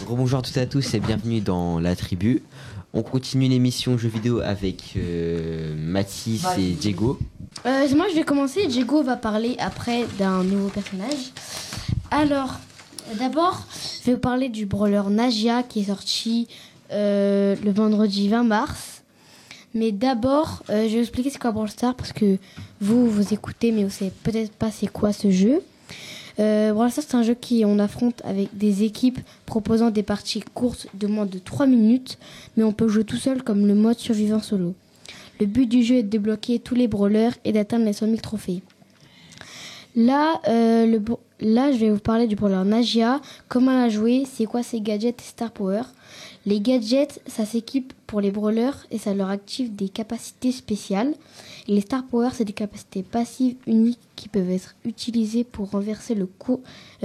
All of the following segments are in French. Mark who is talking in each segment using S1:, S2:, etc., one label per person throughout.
S1: Rebonjour à toutes et à tous et bienvenue dans la tribu. On continue l'émission jeux vidéo avec Mathis et Diego.
S2: Moi je vais commencer, Diego va parler après d'un nouveau personnage. Alors, d'abord, je vais vous parler du brawler Nagia qui est sorti le vendredi 20 mars. Mais d'abord, je vais vous expliquer c'est quoi Brawl Stars parce que vous écoutez mais vous savez peut-être pas c'est quoi ce jeu. Brawl Stars c'est un jeu qui on affronte avec des équipes proposant des parties courtes de moins de 3 minutes, mais on peut jouer tout seul comme le mode survivant solo. Le but du jeu est de débloquer tous les brawlers et d'atteindre les 100 000 trophées. Là, je vais vous parler du brawler Nagia, comment la jouer, c'est quoi ses gadgets et star power. Les gadgets, ça s'équipe pour les brawlers et ça leur active des capacités spéciales. Et les star power, c'est des capacités passives uniques qui peuvent être utilisées pour renverser le cours,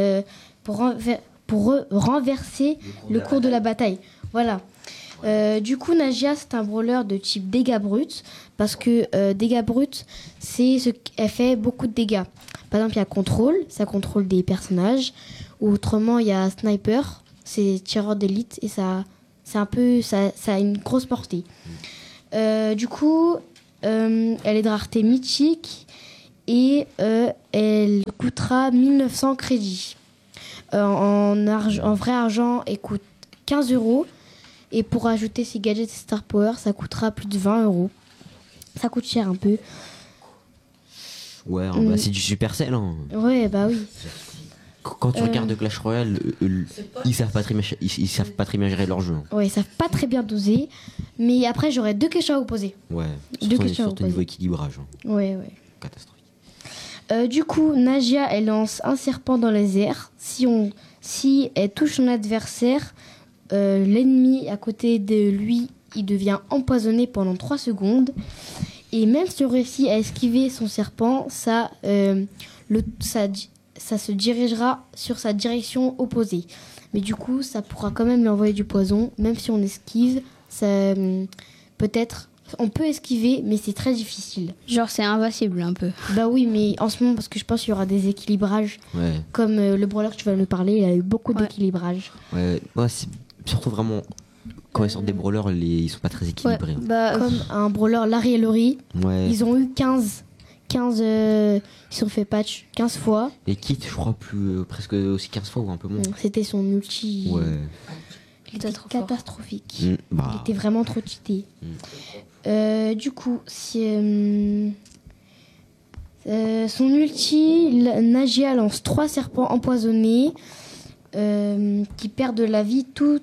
S2: renverser le cours de la bataille. Voilà. Du coup, Nagia, c'est un brawler de type dégâts bruts parce que dégâts bruts, c'est ce qu'elle fait beaucoup de dégâts. Par exemple, il y a contrôle, ça contrôle des personnages. Ou autrement, il y a sniper, c'est tireur d'élite et ça a une grosse portée. Du coup, elle est de rareté mythique et elle coûtera 1900 crédits. En vrai argent, elle coûte 15 €. Et pour ajouter ses gadgets et Star Power, ça coûtera plus de 20 €. Ça coûte cher un peu.
S1: Ouais, bah, c'est du Supercell. Hein.
S2: Ouais, bah oui.
S1: Quand tu regardes Clash Royale, ils savent pas très bien gérer leur jeu. Hein.
S2: Ouais, ils savent pas très bien doser. Mais après, j'aurais deux questions à vous poser.
S1: Ouais, surtout niveau équilibrage. Hein.
S2: Ouais.
S1: Catastrophique.
S2: Du coup, Nagia, elle lance un serpent dans les airs. Si elle touche son adversaire, l'ennemi à côté de lui, il devient empoisonné pendant 3 secondes. Et même si on réussit à esquiver son serpent, ça se dirigera sur sa direction opposée. Mais du coup, ça pourra quand même lui envoyer du poison. Même si on esquive, on peut esquiver, mais c'est très difficile.
S3: Genre, c'est invincible un peu.
S2: Bah oui, mais en ce moment, parce que je pense qu'il y aura des équilibrages.
S1: Ouais.
S2: Comme le brawler que tu vas nous parler, il a eu beaucoup d'équilibrages.
S1: Ouais, c'est surtout vraiment... Quand ils sortent des brawlers, ils sont pas très équilibrés.
S2: Ouais, bah, comme un brawler Larry et Laurie, ils ont eu 15 ils sont fait patch 15 fois.
S1: Et Kit, je crois, presque aussi 15 fois ou un peu moins.
S2: C'était son ulti.
S1: Ouais.
S2: Il était catastrophique.
S1: Il
S2: était vraiment trop cheaté. Du coup, son ulti, Nagia lance 3 serpents empoisonnés qui perdent de la vie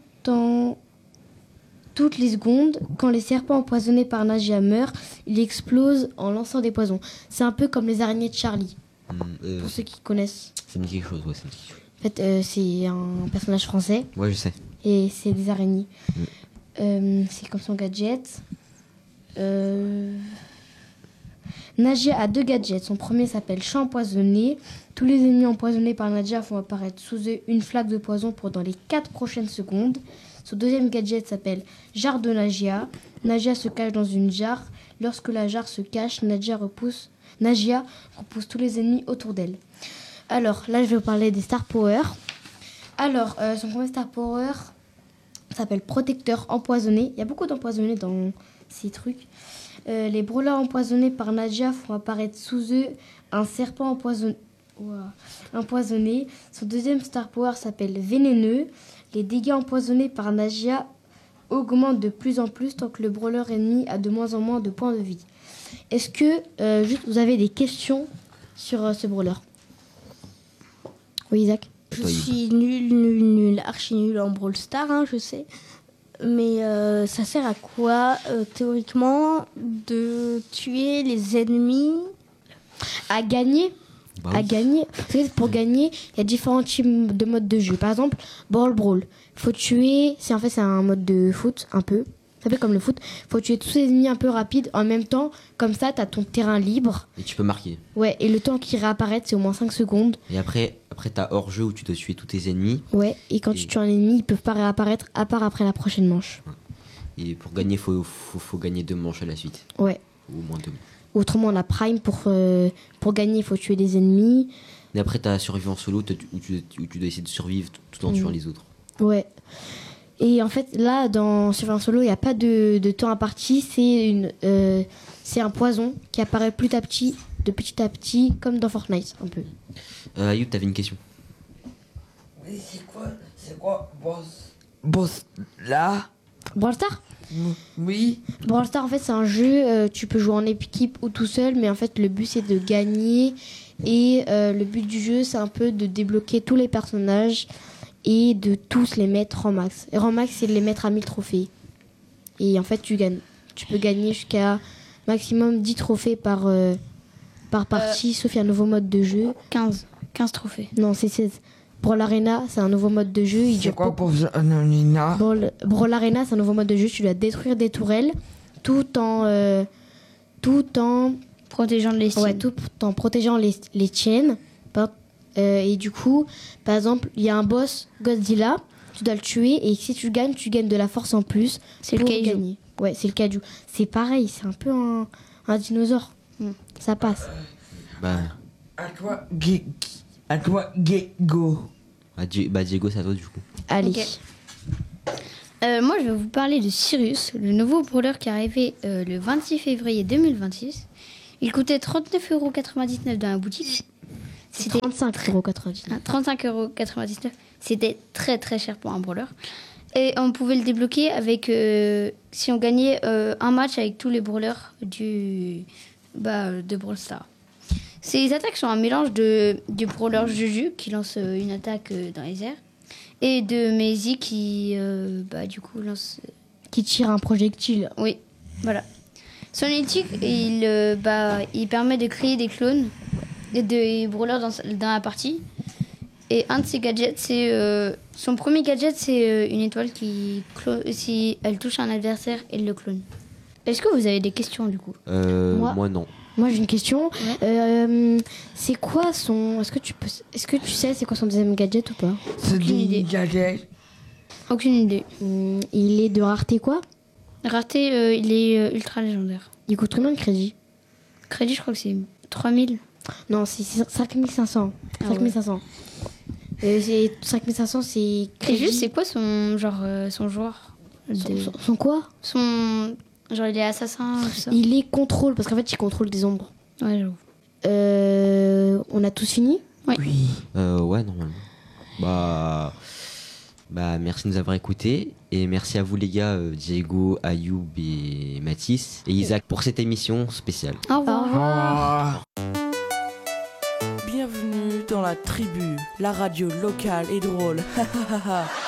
S2: toutes les secondes. Quand les serpents empoisonnés par Nagia meurent, ils explosent en lançant des poisons. C'est un peu comme les araignées de Charlie. Pour ceux qui connaissent.
S1: Ça me dit quelque chose, ouais, ça me dit quelque chose.
S2: En fait, c'est un personnage français.
S1: Ouais, je sais.
S2: Et c'est des araignées. C'est comme son gadget. Nagia a 2 gadgets. Son premier s'appelle Champ empoisonné. Tous les ennemis empoisonnés par Nagia font apparaître sous eux une flaque de poison pendant les 4 prochaines secondes. Son deuxième gadget s'appelle Jarre de Nagia. Nagia se cache dans une jarre. Lorsque la jarre se cache, Nagia repousse tous les ennemis autour d'elle. Alors, là, je vais vous parler des Star Power. Alors, son premier Star Power s'appelle Protecteur empoisonné. Il y a beaucoup d'empoisonnés dans ces trucs. Les brawlers empoisonnés par Nagia font apparaître sous eux un serpent empoisonné. Son deuxième Star Power s'appelle Vénéneux. Les dégâts empoisonnés par Nagia augmentent de plus en plus tant que le brawler ennemi a de moins en moins de points de vie. Est-ce que vous avez des questions sur ce brawler? Oui, Isaac?
S3: Je suis nul, archi nul en Brawl Stars, hein, je sais. Mais ça sert à quoi, théoriquement, de tuer les ennemis?
S2: À gagner. Gagner. Pour gagner, il y a différents types de modes de jeu. Par exemple, Brawl. Faut tuer. C'est un mode de foot, un peu. Ça fait comme le foot. Faut tuer tous les ennemis un peu rapides. En même temps, comme ça, t'as ton terrain libre.
S1: Et tu peux marquer.
S2: Ouais, et le temps qui réapparaît, c'est au moins 5 secondes.
S1: Et après t'as hors-jeu où tu dois tuer tous tes ennemis.
S2: Ouais, et quand tu tues un ennemi, ils peuvent pas réapparaître à part après la prochaine manche.
S1: Et pour gagner, faut gagner 2 manches à la suite.
S2: Ouais.
S1: Ou au moins 2.
S2: Autrement, la prime, pour gagner, il faut tuer des ennemis.
S1: Et après, t'as survivre en solo où tu dois essayer de survivre tout en tuant les autres.
S2: Ouais. Et en fait, là, dans Survivant Solo, il n'y a pas de temps imparti. C'est un poison qui apparaît petit à petit, comme dans Fortnite, un peu.
S1: Ayoub, t'avais une question.
S4: Oui, c'est quoi, boss là?
S2: Brawl Stars?
S4: Oui.
S2: Brawl Stars, en fait, c'est un jeu, tu peux jouer en équipe ou tout seul, mais en fait, le but, c'est de gagner. Et le but du jeu, c'est un peu de débloquer tous les personnages et de tous les mettre en max. Et en max, c'est de les mettre à 1000 trophées. Et en fait, tu gagnes. Tu peux gagner jusqu'à maximum 10 trophées par partie, sauf il y a un nouveau mode de jeu.
S3: 15 trophées.
S2: Non, c'est 16. Brawl Arena, c'est un nouveau mode de jeu.
S4: C'est quoi pour Nina?
S2: Brawl Arena, c'est un nouveau mode de jeu. Tu dois détruire des tourelles tout en
S3: Protégeant les siennes.
S2: ouais, tout en protégeant les tiennes. Et du coup, par exemple, il y a un boss Godzilla, tu dois le tuer et si tu gagnes de la force en plus.
S3: C'est le
S2: pour
S3: kaiju.
S2: gagner. Ouais, c'est le kaiju. C'est pareil, c'est un peu un dinosaure. Ça passe.
S1: Bah,
S4: À toi, Gego.
S1: Diego, c'est à toi du coup.
S2: Allez.
S3: Ok. Moi, je vais vous parler de Sirius, le nouveau brawler qui est arrivé le 26 février 2026. Il coûtait 39,99€ dans la boutique. C'était
S2: 35,99€.
S3: 35,99€. C'était très très cher pour un brawler. Et on pouvait le débloquer avec si on gagnait un match avec tous les brawlers de Brawl Stars. Ces attaques sont un mélange du brawler Juju qui lance une attaque dans les airs et de Maisie qui du coup lance.
S2: Qui tire un projectile.
S3: Oui, voilà. Son éthique, il permet de créer des clones et des brawlers dans la partie. Et un de ses gadgets, c'est son premier gadget, c'est une étoile qui si elle touche un adversaire, elle le clone. Est-ce que vous avez des questions du coup?
S1: Moi non.
S2: Moi j'ai une question. C'est quoi son. Est-ce que tu sais c'est quoi son deuxième gadget ou pas?
S4: C'est
S3: Aucune idée.
S4: des gadgets.
S3: Aucune idée.
S2: Il est de rareté quoi?
S3: Rareté, il est ultra légendaire.
S2: Il coûte combien de crédit?
S3: Crédit, je crois que c'est 3000.
S2: Non, c'est 5500.
S3: Ah
S2: 5500. C'est 5500, c'est
S3: Crédit,
S2: crédit.
S3: c'est quoi son joueur
S2: Son quoi?
S3: Genre il est assassin, tout ça.
S2: Il est contrôle, parce qu'en fait il contrôle des ombres.
S3: Ouais, j'avoue.
S2: On a tous fini?
S4: Oui.
S1: Ouais, normalement. Merci de nous avoir écoutés. Et merci à vous les gars, Diego, Ayoub et Mathis. Et Isaac pour cette émission spéciale.
S3: Au revoir.
S5: Bienvenue dans la tribu, la radio locale et drôle.